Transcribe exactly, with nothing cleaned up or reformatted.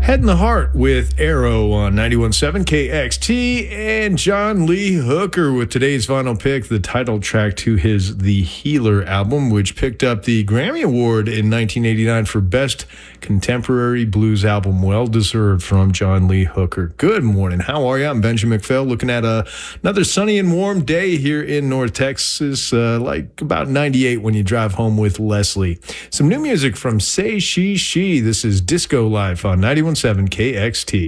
Head in the Heart with Arrow on ninety-one point seven K X T, and John Lee Hooker with today's final pick, the title track to his The Healer album, which picked up the Grammy Award in nineteen eighty-nine for Best Contemporary Blues Album. Well deserved from John Lee Hooker. Good morning. How are you? I'm Benjamin McPhail, looking at a, another sunny and warm day here in North Texas, uh, like about ninety-eight when you drive home with Leslie. Some new music from Say She She. This is Disco Life on ninety-one point seven K X T.